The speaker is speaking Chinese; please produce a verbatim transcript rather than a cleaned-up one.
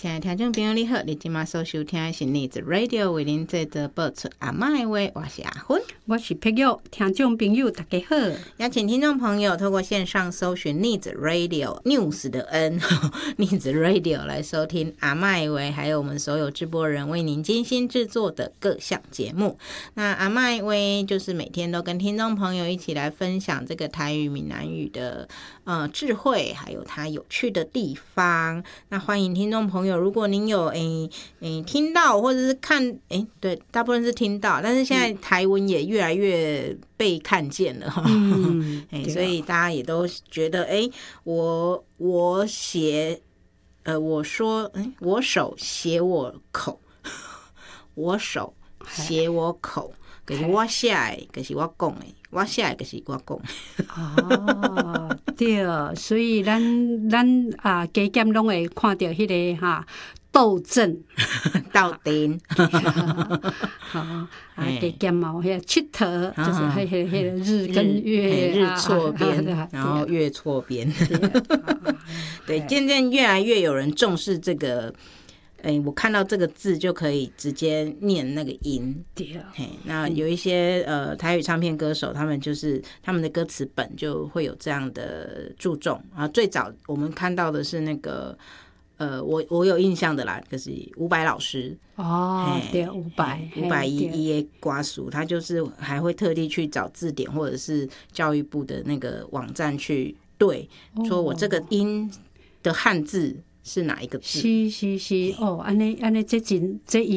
亲爱的听众朋友你好，你现在所收听的是Needs Radio 为您制作播出阿嬷的话，我是阿芬， 我是碧玉。听众朋友大家好， 邀请听众朋友透过线上搜寻 Needs Radio News 的 N Needs Radio 来收听阿嬷的话，还有我们所有直播人为您精心制作的各项节目。那阿嬷的话就是每天都跟听众朋友一起来分享这个台语闽南语的呃智慧，还有它有趣的地方。那欢迎听众朋友，如果您有诶诶、欸欸、听到或者是看诶、欸、对，大部分是听到，但是现在台文也越来越被看见了哈，嗯欸、所以大家也都觉得诶、欸、我我写呃我说诶、欸、我手写我口，我手写我口。可是我写的，可是我讲的，我写的，可是我讲的。 哦，对，所以咱咱啊，加减拢会看到迄、那个哈斗阵、 斗阵， 好啊，加减嘛，迄佚佗，就是迄迄迄日跟月日错边，然后月错边。对，渐渐越来越有人重视这个。欸、我看到这个字就可以直接念那个音。对，那有一些呃台语唱片歌手，他们就是他们的歌词本就会有这样的注重啊。最早我们看到的是那个呃，我我有印象的啦，就是伍佰老师。 哦，对，伍佰， 伍佰一一的歌词，他就是还会特地去找字典或者是教育部的那个网站去对，哦、说我这个音的汉字。是哪一个字？ 是是是，哦，安尼安尼，这真这